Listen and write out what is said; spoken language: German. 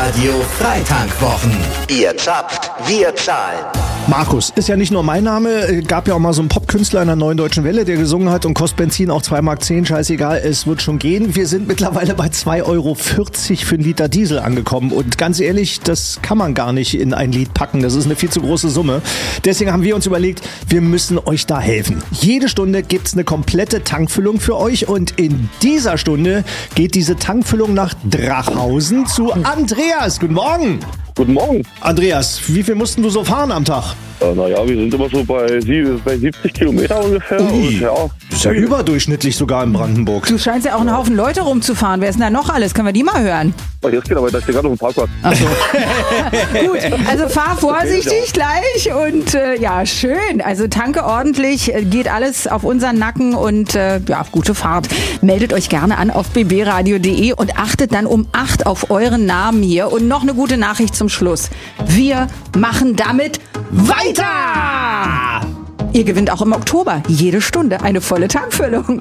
Radio Freitankwwochen. Ihr zapft, wir zahlen. Markus ist ja nicht nur mein Name, gab ja auch mal so einen Popkünstler in der Neuen Deutschen Welle, der gesungen hat und kostet Benzin auch 2,10 Mark, scheißegal, es wird schon gehen. Wir sind mittlerweile bei 2,40 Euro für einen Liter Diesel angekommen und ganz ehrlich, das kann man gar nicht in ein Lied packen, das ist eine viel zu große Summe. Deswegen haben wir uns überlegt, wir müssen euch da helfen. Jede Stunde gibt's eine komplette Tankfüllung für euch und in dieser Stunde geht diese Tankfüllung nach Drachhausen zu Andreas. Guten Morgen! Guten Morgen. Andreas, wie viel mussten du so fahren am Tag? Naja, wir sind immer so bei 70 Kilometer ungefähr. Ui, und, ja, das ist ja überdurchschnittlich sogar in Brandenburg. Du scheinst ja auch einen Haufen Leute rumzufahren. Wer ist denn da noch alles? Können wir die mal hören? Jetzt geht aber, da steht gerade auf dem Parkplatz. Ach so. Gut, also fahr vorsichtig gleich und ja, schön. Also tanke ordentlich, geht alles auf unseren Nacken und ja, gute Fahrt. Meldet euch gerne an auf bbradio.de und achtet dann um 8 auf euren Namen hier. Und noch eine gute Nachricht zum Schluss. Wir machen damit weiter! Ihr gewinnt auch im Oktober jede Stunde eine volle Tankfüllung.